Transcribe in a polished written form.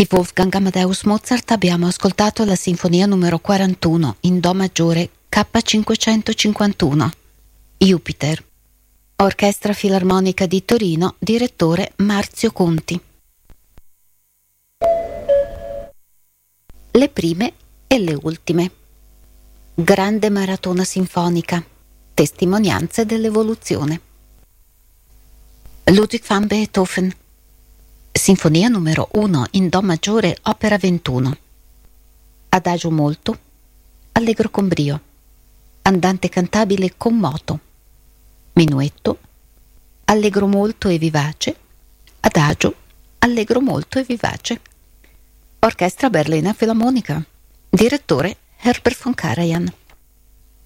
Di Wolfgang Amadeus Mozart abbiamo ascoltato la sinfonia numero 41 in Do maggiore K551, Jupiter. Orchestra Filarmonica di Torino, direttore Marzio Conti. Le prime e le ultime. Grande maratona sinfonica, testimonianze dell'evoluzione. Ludwig van Beethoven, sinfonia numero 1 in Do maggiore, opera 21. Adagio molto, allegro con brio, andante cantabile con moto, minuetto, allegro molto e vivace, adagio, allegro molto e vivace. Orchestra Berliner Philharmonica, direttore Herbert von Karajan.